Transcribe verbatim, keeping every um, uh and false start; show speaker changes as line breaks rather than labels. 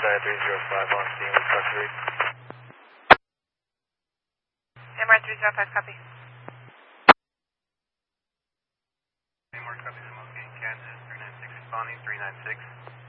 Sky three zero five on scene with Clutch Reed.
M R three zero five, copy.
M R copy, the Mosquito, Kansas, three nine six responding, three nine six.